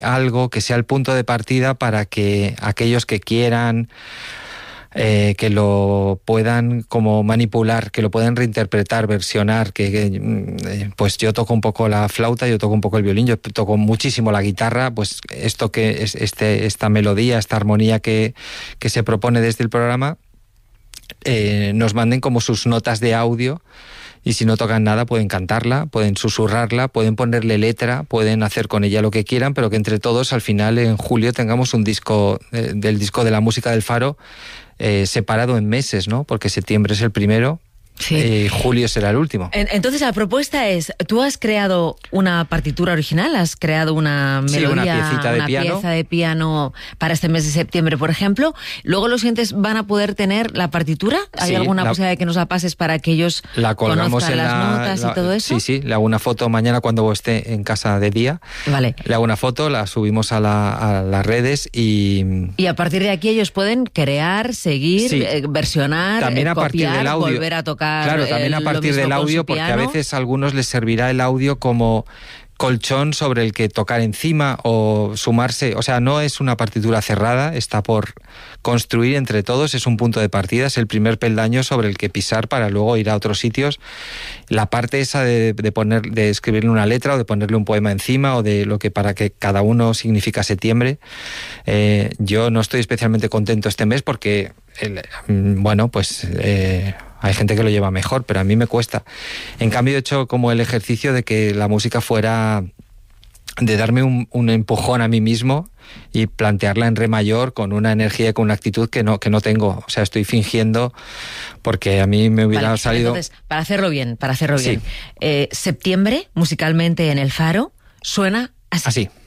algo que sea el punto de partida para que aquellos que quieran que lo puedan como manipular, que lo puedan reinterpretar, versionar, pues yo toco un poco la flauta, yo toco un poco el violín, yo toco muchísimo la guitarra, pues esto que es esta melodía, esta armonía que se propone desde el programa, nos manden como sus notas de audio. Y si no tocan nada, pueden cantarla, pueden susurrarla, pueden ponerle letra, pueden hacer con ella lo que quieran, pero que entre todos al final en julio tengamos un disco del disco de la música del Faro separado en meses, ¿no? Porque septiembre es el primero. Sí. Julio será el último. Entonces la propuesta es, tú has creado una partitura original, has creado una melodía, una pieza de piano para este mes de septiembre, por ejemplo. Luego los oyentes van a poder tener la partitura. ¿Hay alguna posibilidad de que nos la pases para que ellos conozcan las notas y todo eso? Sí, le hago una foto mañana cuando esté en casa de día. Vale. Le hago una foto, la subimos a las redes y a partir de aquí ellos pueden crear, seguir, versionar, también a partir del audio, volver a tocar. Claro, también a partir del audio, porque a veces a algunos les servirá el audio como colchón sobre el que tocar encima o sumarse. O sea, no es una partitura cerrada, está por construir entre todos, es un punto de partida, es el primer peldaño sobre el que pisar para luego ir a otros sitios. La parte esa de escribirle una letra o de ponerle un poema encima o de lo que para que cada uno significa septiembre. Yo no estoy especialmente contento este mes porque, hay gente que lo lleva mejor, pero a mí me cuesta. En cambio, he hecho como el ejercicio de que la música fuera, de darme un empujón a mí mismo y plantearla en re mayor con una energía y con una actitud que no tengo. O sea, estoy fingiendo porque a mí me hubiera salido... Entonces, para hacerlo bien, septiembre, musicalmente en el Faro, suena así.